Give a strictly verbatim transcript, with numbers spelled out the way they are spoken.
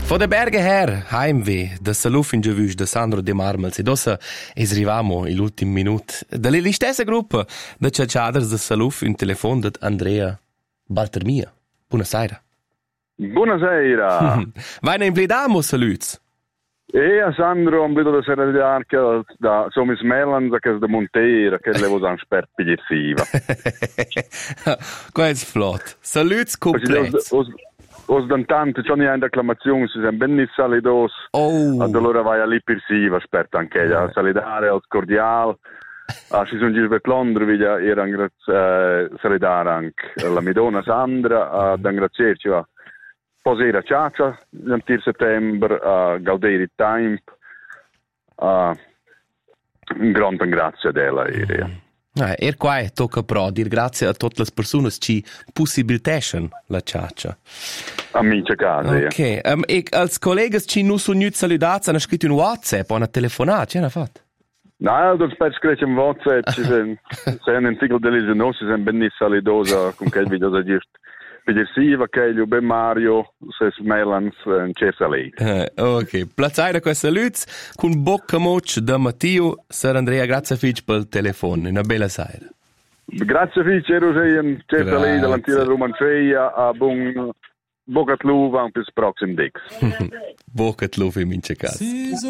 Von der Berge her, Heimweh, da Saluf in Giovüsch, da Sandro De Marmels, e dossa esrivamo l'ultim minut. Da li stessa gruppa, da Ciacciaders da Saluf in telefon da Andrea Baltermia. Buonasera. Buonasera. Vai ne implidamo, saluts. E a Sandro, un vedo da sera di arca, da Somis Melanza, che è da Montera, che le vosan sper pigliessiva. Qua è flot. Saluts complets. Os dan tante, c'ho niente acclamazione, si sono ben salidos. Oh. Ad allora vai all'ipirsiva, aspetta anche ella, salidare, al cordiale. Ah, si sono girato per Londra, via, erano eh, salidare anche la mia donna Sandra, ad angrazierci, va. Poi era Ciaccia, il settembre, a gaudere il tempo. Uh, un grande grazie a lei. Mm. Ah, er qua tocca però dir grazie a tutte le persone che possibilitano la ciaccia. A mince casa, ok. Ja. Um, e als colleghi che non sono venuti salutati hanno scritto un WhatsApp o una telefonata, ce l'hanno fatto? No, das per scrivere un WhatsApp, ci sono un tigro delle genose, si sono ben salutosa con che video da dire. Pigliessiva, che io ben Mario, se Melans, in certa lei. Ok, plazaira questa luz, con bocca moc da Matteo, Sir Andrea, grazie fitch per il telefono, una bella sera. Grazie fitch, ero in certa lei dell'antica romancea, a buon bocca luva, per il prossimo dix. Bocca luva in mince casa.